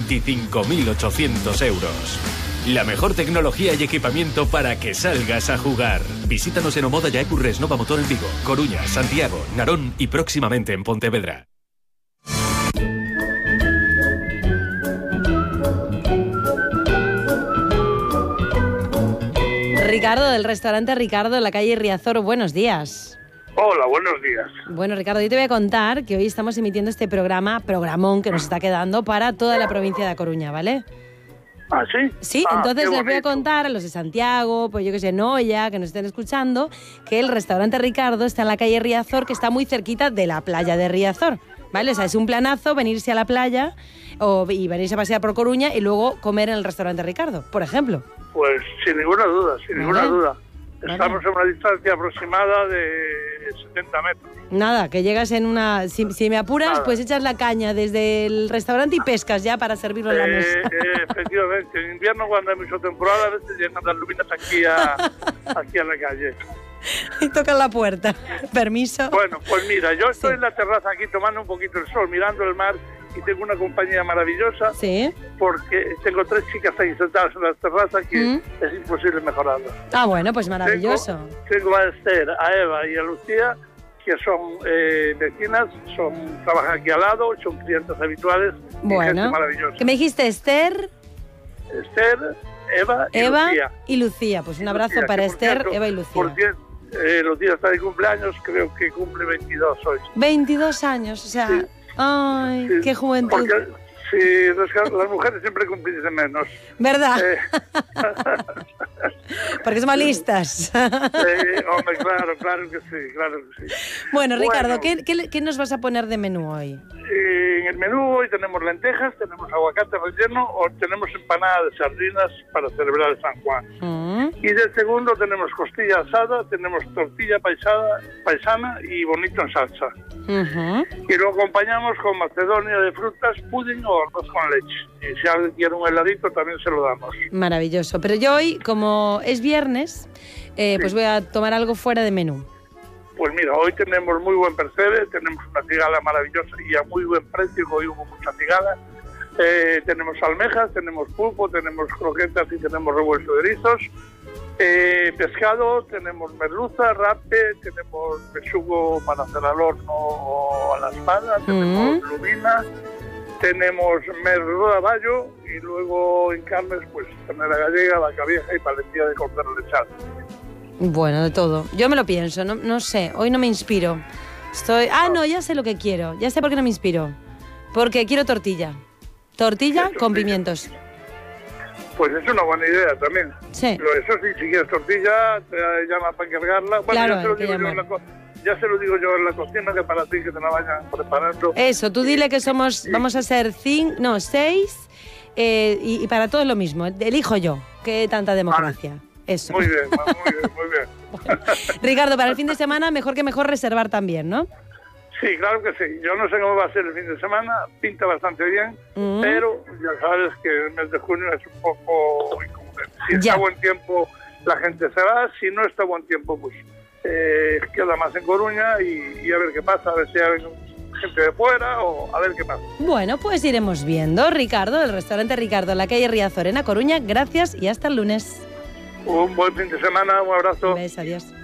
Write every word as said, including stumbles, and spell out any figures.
veinticinco mil ochocientos euros. La mejor tecnología y equipamiento para que salgas a jugar. Visítanos en Omoda y Ecurres Nova Motor en Vigo, Coruña, Santiago, Narón y próximamente en Pontevedra. Ricardo, del restaurante Ricardo en la calle Riazor, buenos días. Hola, buenos días. Bueno, Ricardo, yo te voy a contar que hoy estamos emitiendo este programa, programón que nos está quedando para toda la provincia de A Coruña, ¿vale? ¿Ah, sí? Sí, ah, entonces les voy a bonito. contar a los de Santiago, pues yo que sé, Noya, que nos estén escuchando, que el restaurante Ricardo está en la calle Riazor, que está muy cerquita de la playa de Riazor, ¿vale? O sea, es un planazo venirse a la playa o, y venirse a pasear por Coruña y luego comer en el restaurante Ricardo, por ejemplo. Pues sin ninguna duda, sin Vale. ninguna duda. Vale. Estamos en una distancia aproximada de setenta metros. Nada, que llegas en una... Si, si me apuras, Nada. pues echas la caña desde el restaurante y pescas ya para servirlo en la Eh, mesa. eh, efectivamente, en invierno cuando hay mucha temporada a veces llegan las luminas aquí a, aquí a la calle. Y tocan la puerta. Permiso. Bueno, pues mira, yo estoy Sí. en la terraza aquí tomando un poquito el sol, mirando el mar y tengo una compañía maravillosa Sí. porque tengo tres chicas ahí sentadas en la terraza que Mm. es imposible mejorarlas. Ah, bueno, pues maravilloso. Tengo, tengo a Esther, a Eva y a Lucía, que son eh, vecinas, son trabajan aquí al lado, son clientes habituales. y gente Bueno. maravillosa. ¿Qué me dijiste, Esther, Esther, Eva y Eva Lucía. y Lucía? Pues un abrazo Lucía, para que por Esther, cierto, Eva y Lucía. Por cierto, eh, Lucía está de cumpleaños, creo que cumple veintidós hoy. veintidós años, o sea... Sí. Ay, Sí, qué juventud. Porque sí, los- las mujeres siempre cumplen de menos. ¿Verdad? Eh, Porque somos listas. eh, hombre, claro, claro que sí, claro que sí. Bueno, Ricardo, Bueno. ¿qué, qué, qué nos vas a poner de menú hoy? Eh, en el menú hoy tenemos lentejas, tenemos aguacate relleno o tenemos empanada de sardinas para celebrar el San Juan. Mm. Y de segundo tenemos costilla asada, tenemos tortilla paisada, paisana y bonito en salsa. Ujú. Y lo acompañamos con macedonia de frutas, pudding o arroz con leche. Y si alguien quiere un heladito también se lo damos. Maravilloso. Pero yo hoy, como es viernes, eh, pues voy a tomar algo fuera de menú. Pues mira, hoy tenemos muy buen percebe, tenemos una cigala maravillosa y a muy buen precio, hoy hubo mucha cigala. Eh, tenemos almejas, tenemos pulpo, tenemos croquetas y tenemos revuelto de erizos. Eh, pescado, tenemos merluza, rape, tenemos besugo para hacer al horno o a la espada, tenemos Mm. lubina, tenemos merluza bayo y luego en carnes pues ternera gallega, vaca vieja y paletilla de cordero lechado. Bueno, de todo. Yo me lo pienso, no, no sé, hoy no me inspiro. Estoy... Ah, no, ya sé lo que quiero. Ya sé por qué no me inspiro. Porque quiero tortilla. Tortilla ¿Qué con tortilla? pimientos. Pues es una buena idea también. Sí. Pero eso sí, si quieres tortilla, te llama para encargarla. Bueno, Claro, ya, se lo hay que digo yo llamar. en la co- ya se lo digo yo en la cocina, que para ti que te la vayan preparando. Eso, tú dile que somos, vamos a ser cinco, no, seis, eh, y, y para todo es lo mismo. Elijo yo. Qué tanta democracia. Eso. Muy bien, muy bien, muy bien. Ricardo, para el fin de semana, mejor que mejor reservar también, ¿no? Sí, claro que sí. Yo no sé cómo va a ser el fin de semana, pinta bastante bien, Mm. pero ya sabes que el mes de junio es un poco incongruente. Si Ya. está buen tiempo, la gente se va. Si no está buen tiempo, pues eh, queda más en Coruña y, y a ver qué pasa, a ver si hay gente de fuera o a ver qué pasa. Bueno, pues iremos viendo. Ricardo, del restaurante Ricardo, en la calle Riazor, en A Coruña. Gracias y hasta el lunes. Un buen fin de semana, un abrazo. Un beso, adiós.